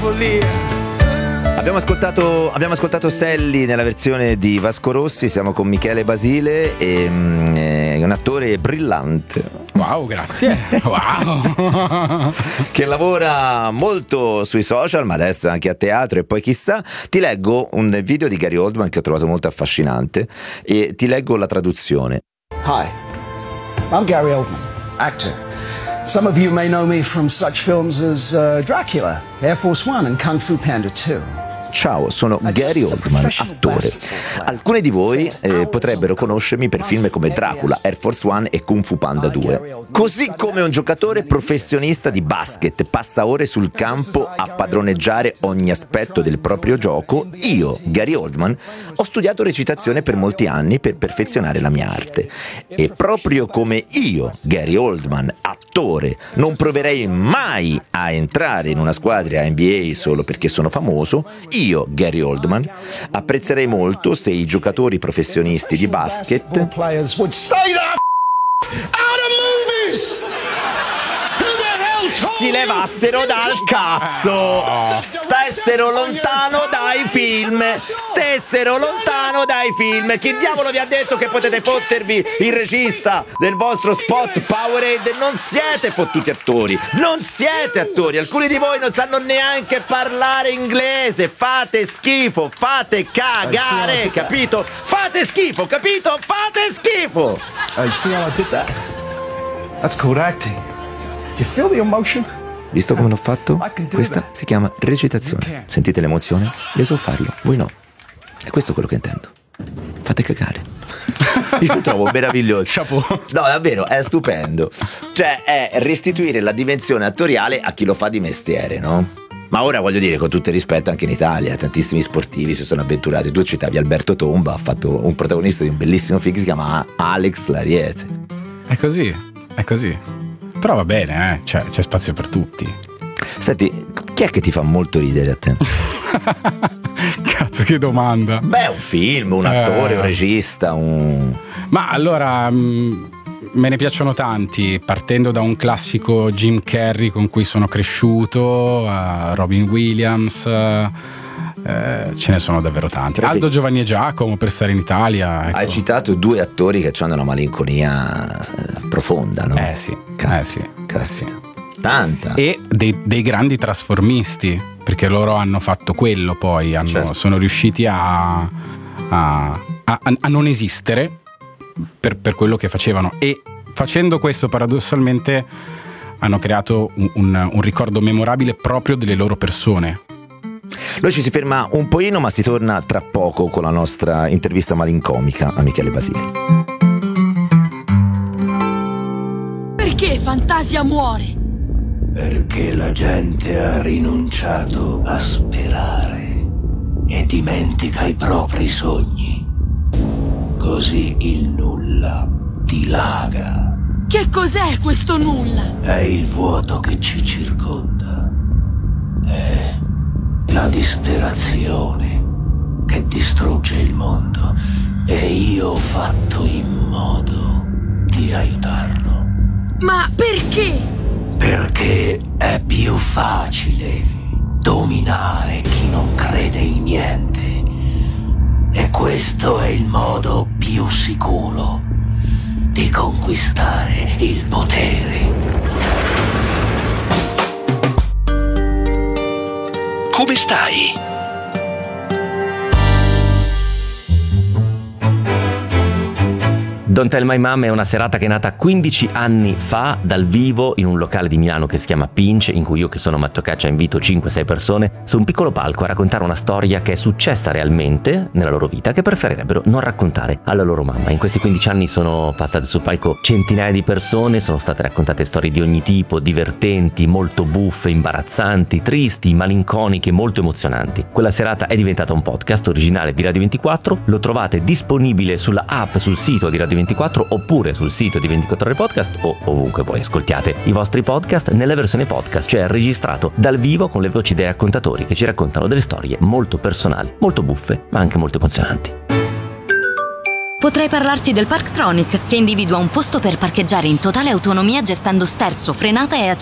follia. Abbiamo ascoltato Sally nella versione di Vasco Rossi. Siamo con Michele Basile, è un attore brillante. Wow, grazie. Wow. Che lavora molto sui social, ma adesso anche a teatro e poi chissà. Ti leggo un video di Gary Oldman che ho trovato molto affascinante e ti leggo la traduzione. Hi, I'm Gary Oldman, actor. Some of you may know me from such films as Dracula, Air Force One and Kung Fu Panda 2. Ciao, sono Gary Oldman, attore. Alcuni di voi potrebbero conoscermi per film come Dracula, Air Force One e Kung Fu Panda 2. Così come un giocatore professionista di basket passa ore sul campo a padroneggiare ogni aspetto del proprio gioco, io, Gary Oldman, ho studiato recitazione per molti anni per perfezionare la mia arte. E proprio come io, Gary Oldman, attore, non proverei mai a entrare in una squadra NBA solo perché sono famoso, io, Gary Oldman, apprezzerei molto se i giocatori professionisti di basket si levassero dal cazzo, stessero lontano dai film. Chi diavolo vi ha detto che potete fottervi il regista del vostro spot Powerade? Non siete fottuti attori, alcuni di voi non sanno neanche parlare inglese, fate schifo, fate cagare, capito? Fate schifo. You see how I did that? That's called acting. Do you feel the emotion? Visto come l'ho fatto? Questa si chiama recitazione. Sentite l'emozione? Io so farlo, voi no. E questo è quello che intendo. Fate cagare. Io lo trovo meraviglioso. Chapeau. No, davvero, è stupendo. Cioè, è restituire la dimensione attoriale a chi lo fa di mestiere, no? Ma ora voglio dire, con tutto il rispetto, anche in Italia tantissimi sportivi si sono avventurati. Tu citavi Alberto Tomba, ha fatto un protagonista di un bellissimo film che si chiama Alex Lariete. È così. Però va bene, c'è spazio per tutti. Senti, chi è che ti fa molto ridere a te? Cazzo, che domanda. Beh, un film, un attore, un regista, Ma allora, me ne piacciono tanti, partendo da un classico Jim Carrey con cui sono cresciuto, a Robin Williams, ce ne sono davvero tanti. Aldo, Giovanni e Giacomo, per stare in Italia, ecco. Hai citato due attori che hanno una malinconia profonda, no? Sì. Tanta. E dei grandi trasformisti, perché loro hanno fatto quello, poi certo. Sono riusciti a non esistere per quello che facevano, e facendo questo paradossalmente hanno creato un ricordo memorabile proprio delle loro persone. Noi ci si ferma un pochino, ma si torna tra poco con la nostra intervista malincomica a Michele Basile. Perché Fantasia muore? Perché la gente ha rinunciato a sperare e dimentica i propri sogni. Così il nulla dilaga. Che cos'è questo nulla? È il vuoto che ci circonda. È la disperazione che distrugge il mondo. E io ho fatto in modo di aiutarlo. Ma perché? Perché è più facile dominare chi non crede in niente. E questo è il modo più sicuro di conquistare il potere. Come stai? Don't Tell My Mom è una serata che è nata 15 anni fa dal vivo in un locale di Milano che si chiama Pinch, in cui io, che sono Matteo Caccia, invito 5-6 persone su un piccolo palco a raccontare una storia che è successa realmente nella loro vita, che preferirebbero non raccontare alla loro mamma. In questi 15 anni sono passate sul palco centinaia di persone, sono state raccontate storie di ogni tipo, divertenti, molto buffe, imbarazzanti, tristi, malinconiche, molto emozionanti. Quella serata è diventata un podcast originale di Radio 24, lo trovate disponibile sulla app, sul sito di Radio 24 oppure sul sito di 24 Ore Podcast o ovunque voi ascoltiate i vostri podcast, nella versione podcast, cioè registrato dal vivo con le voci dei raccontatori che ci raccontano delle storie molto personali, molto buffe, ma anche molto emozionanti. Potrei parlarti del Parktronic, che individua un posto per parcheggiare in totale autonomia gestendo sterzo, frenata e